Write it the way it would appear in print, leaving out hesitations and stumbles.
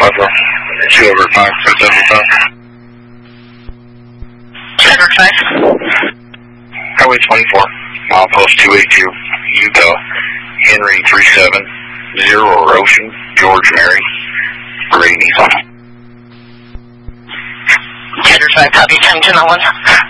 Papa. 2 over 5 for 75. Edward 5. Highway 24, milepost 282, Utah, Henry 370, Ocean, George Mary, Gray Nissan. Edward 5, copy, 10 to no one.